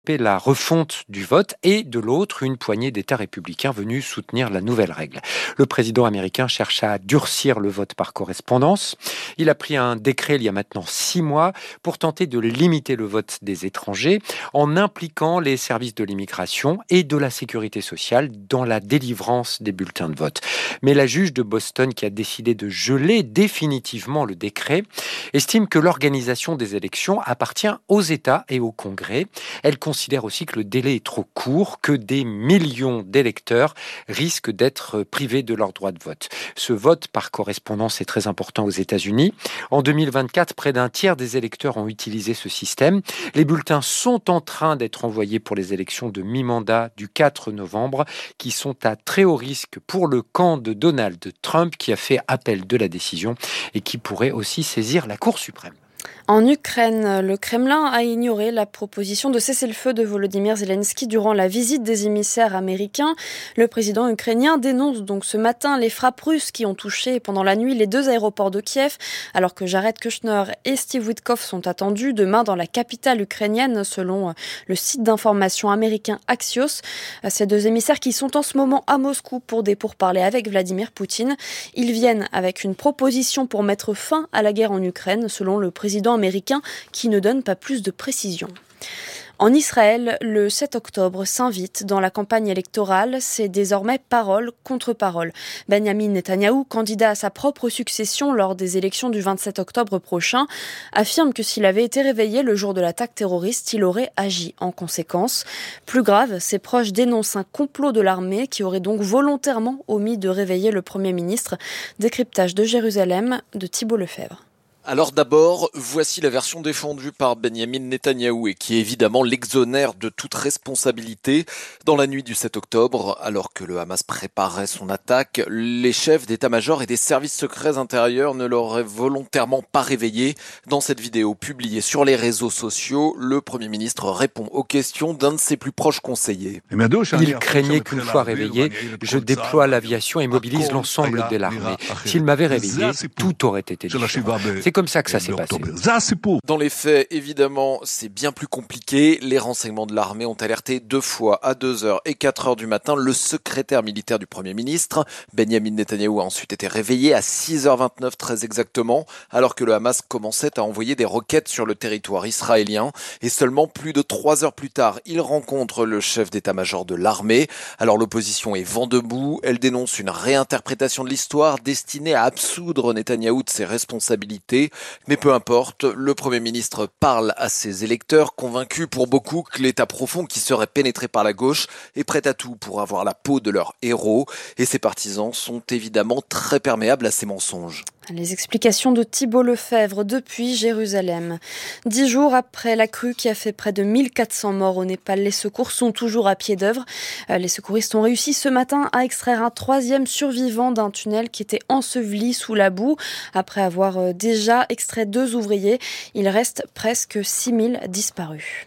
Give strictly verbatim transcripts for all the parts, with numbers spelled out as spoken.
la refonte du vote et de l'autre, une poignée d'États républicains venus soutenir la nouvelle règle. Le président américain cherche à durcir le vote par correspondance. Il a pris un décret il y a maintenant six mois pour tenter de limiter le vote des étrangers en impliquant les services de l'immigration et de la sécurité sociale dans la délivrance des bulletins de vote. Mais la juge de Boston qui a décidé de geler définitivement le décret estime que l'organisation des élections appartient aux États et au Congrès. Elle considère aussi que le délai est trop court, que des millions d'électeurs risquent d'être privés de leur droit de vote. Ce vote par correspondance est très important aux États-Unis. En deux mille vingt-quatre, près d'un tiers des électeurs ont utilisé ce système. Les bulletins sont en train d'être envoyés pour les élections de mi-mandat du quatre novembre, qui sont à très haut risque pour le camp de Donald Trump, qui a fait appel de la décision et qui pourrait aussi saisir la Cour suprême. En Ukraine, le Kremlin a ignoré la proposition de cessez-le-feu de Volodymyr Zelensky durant la visite des émissaires américains. Le président ukrainien dénonce donc ce matin les frappes russes qui ont touché pendant la nuit les deux aéroports de Kiev, alors que Jared Kushner et Steve Witkoff sont attendus demain dans la capitale ukrainienne, selon le site d'information américain Axios. Ces deux émissaires qui sont en ce moment à Moscou pour des pourparlers avec Vladimir Poutine. Ils viennent avec une proposition pour mettre fin à la guerre en Ukraine, selon le président américain qui ne donne pas plus de précisions. En Israël, le sept octobre s'invite dans la campagne électorale. C'est désormais parole contre parole. Benyamin Netanyahou, candidat à sa propre succession lors des élections du vingt-sept octobre prochain, affirme que s'il avait été réveillé le jour de l'attaque terroriste, il aurait agi en conséquence. Plus grave, ses proches dénoncent un complot de l'armée qui aurait donc volontairement omis de réveiller le Premier ministre. Décryptage de Jérusalem de Thibault Lefebvre. Alors d'abord, voici la version défendue par Benyamin Netanyahou et qui évidemment l'exonère de toute responsabilité. Dans la nuit du sept octobre, alors que le Hamas préparait son attaque, les chefs d'état-major et des services secrets intérieurs ne l'auraient volontairement pas réveillé. Dans cette vidéo publiée sur les réseaux sociaux, le Premier ministre répond aux questions d'un de ses plus proches conseillers. Il craignait qu'une fois réveillé, je déploie l'aviation et mobilise l'ensemble de l'armée. S'il m'avait réveillé, tout aurait été différent. C'est comme ça que ça s'est passé. Dans les faits, évidemment, c'est bien plus compliqué. Les renseignements de l'armée ont alerté deux fois à deux heures et quatre heures du matin le secrétaire militaire du Premier ministre. Benyamin Netanyahou a ensuite été réveillé à six heures vingt-neuf très exactement, alors que le Hamas commençait à envoyer des roquettes sur le territoire israélien. Et seulement plus de trois heures plus tard, il rencontre le chef d'état-major de l'armée. Alors l'opposition est vent debout. Elle dénonce une réinterprétation de l'histoire destinée à absoudre Netanyahou de ses responsabilités. Mais peu importe, le Premier ministre parle à ses électeurs, convaincus pour beaucoup que l'État profond qui serait pénétré par la gauche est prêt à tout pour avoir la peau de leur héros. Et ses partisans sont évidemment très perméables à ces mensonges. Les explications de Thibault Lefebvre depuis Jérusalem. Dix jours après la crue qui a fait près de mille quatre cents morts au Népal, les secours sont toujours à pied d'œuvre. Les secouristes ont réussi ce matin à extraire un troisième survivant d'un tunnel qui était enseveli sous la boue. Après avoir déjà extrait deux ouvriers, il reste presque six mille disparus.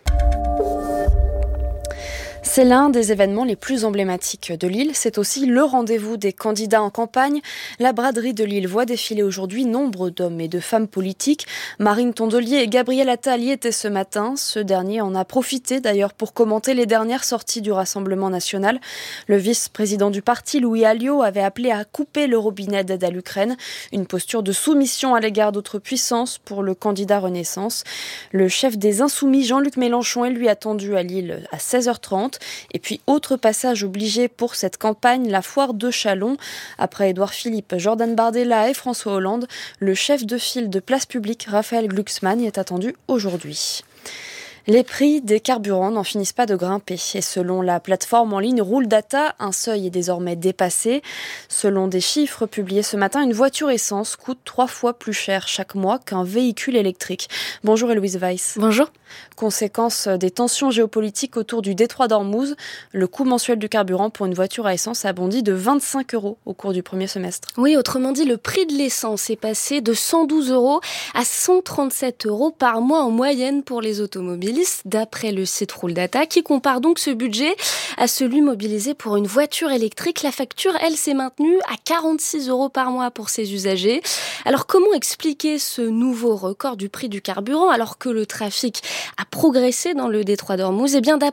C'est l'un des événements les plus emblématiques de Lille. C'est aussi le rendez-vous des candidats en campagne. La braderie de Lille voit défiler aujourd'hui nombre d'hommes et de femmes politiques. Marine Tondelier et Gabriel Attal y étaient ce matin. Ce dernier en a profité d'ailleurs pour commenter les dernières sorties du Rassemblement national. Le vice-président du parti, Louis Alliot, avait appelé à couper le robinet d'aide à l'Ukraine. Une posture de soumission à l'égard d'autres puissances pour le candidat Renaissance. Le chef des Insoumis, Jean-Luc Mélenchon, est lui attendu à Lille à seize heures trente. Et puis, autre passage obligé pour cette campagne, la foire de Châlons. Après Édouard Philippe, Jordan Bardella et François Hollande, le chef de file de Place Publique, Raphaël Glucksmann, y est attendu aujourd'hui. Les prix des carburants n'en finissent pas de grimper. Et selon la plateforme en ligne Roule Data, un seuil est désormais dépassé. Selon des chiffres publiés ce matin, une voiture essence coûte trois fois plus cher chaque mois qu'un véhicule électrique. Bonjour Héloïse Weiss. Bonjour. Conséquence des tensions géopolitiques autour du détroit d'Ormuz, le coût mensuel du carburant pour une voiture à essence a bondi de vingt-cinq euros au cours du premier semestre. Oui, autrement dit, le prix de l'essence est passé de cent douze euros à cent trente-sept euros par mois en moyenne pour les automobiles. automobilistes, d'après le site Rouledata, qui compare donc ce budget à celui mobilisé pour une voiture électrique. La facture, elle, s'est maintenue à quarante-six euros par mois pour ses usagers. Alors, comment expliquer ce nouveau record du prix du carburant alors que le trafic a progressé dans le détroit d'Ormuz? Eh bien, d'après